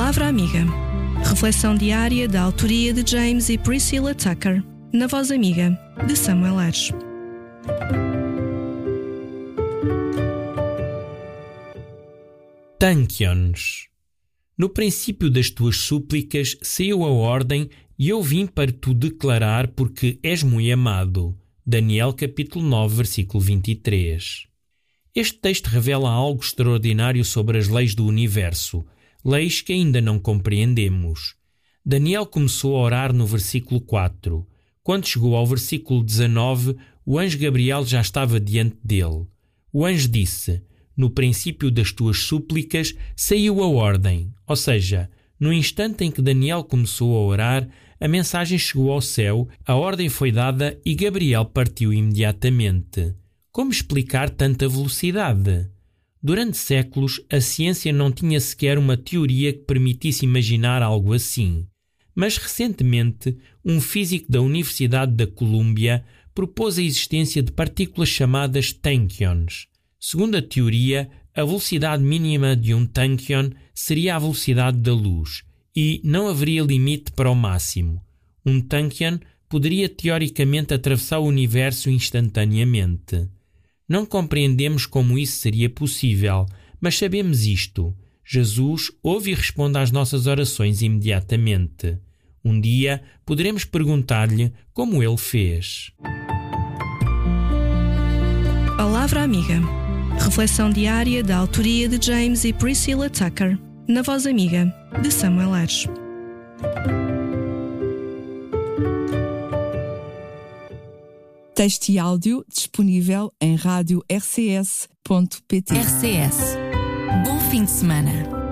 Palavra Amiga. Reflexão diária da autoria de James e Priscilla Tucker, na Voz Amiga, de Samuel Ares. Tankions. No princípio das tuas súplicas saiu a ordem, e eu vim para tu declarar, porque és muito amado. Daniel capítulo 9, versículo 23. Este texto revela algo extraordinário sobre as leis do universo, leis que ainda não compreendemos. Daniel começou a orar no versículo 4. Quando chegou ao versículo 19, o anjo Gabriel já estava diante dele. O anjo disse: no princípio das tuas súplicas saiu a ordem. Ou seja, no instante em que Daniel começou a orar, a mensagem chegou ao céu, a ordem foi dada e Gabriel partiu imediatamente. Como explicar tanta velocidade? Durante séculos, a ciência não tinha sequer uma teoria que permitisse imaginar algo assim. Mas recentemente, um físico da Universidade da Colômbia propôs a existência de partículas chamadas tankions. Segundo a teoria, a velocidade mínima de um tankion seria a velocidade da luz e não haveria limite para o máximo. Um tankion poderia teoricamente atravessar o universo instantaneamente. Não compreendemos como isso seria possível, mas sabemos isto: Jesus ouve e responde às nossas orações imediatamente. Um dia poderemos perguntar-lhe como ele fez. Palavra Amiga. Reflexão diária da autoria de James e Priscilla Tucker, na Voz Amiga, de Samuel Ares. Texto e áudio disponível em rádio rcs.pt. RCS. Bom fim de semana.